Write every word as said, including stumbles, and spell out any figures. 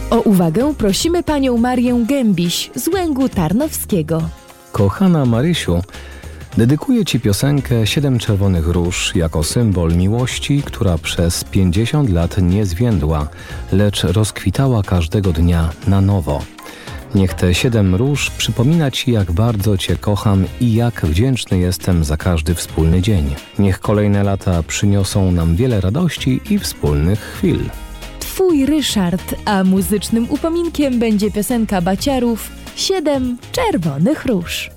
O uwagę prosimy panią Marię Gębiś z Łęgu Tarnowskiego. Kochana Marysiu, dedykuję Ci piosenkę Siedem czerwonych róż jako symbol miłości, która przez pięćdziesiąt lat nie zwiędła, lecz rozkwitała każdego dnia na nowo. Niech te siedem róż przypomina Ci, jak bardzo Cię kocham i jak wdzięczny jestem za każdy wspólny dzień. Niech kolejne lata przyniosą nam wiele radości i wspólnych chwil. Twój Ryszard, a muzycznym upominkiem będzie piosenka Baciarów Siedem czerwonych róż.